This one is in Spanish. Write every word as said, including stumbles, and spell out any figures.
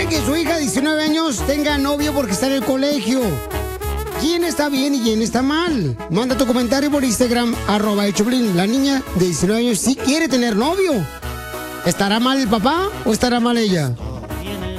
que su hija de diecinueve años tenga novio porque está en el colegio. ¿Quién está bien y quién está mal? Manda tu comentario por Instagram, arroba el Choplin. La niña de diecinueve años sí quiere tener novio. ¿Estará mal el papá o estará mal ella?